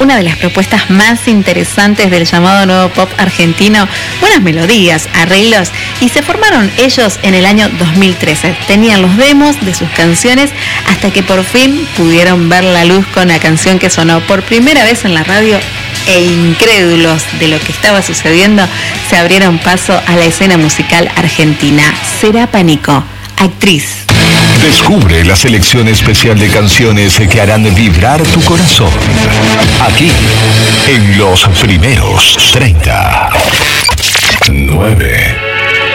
una de las propuestas más interesantes del llamado nuevo pop argentino, buenas melodías, arreglos, y se formaron ellos en el año 2013. Tenían los demos de sus canciones hasta que por fin pudieron ver la luz con la canción que sonó por primera vez en la radio, e incrédulos de lo que estaba sucediendo, se abrieron paso a la escena musical argentina. Será Pánico, Actriz. Descubre la selección especial de canciones que harán vibrar tu corazón. Aquí, en los primeros 30. 9.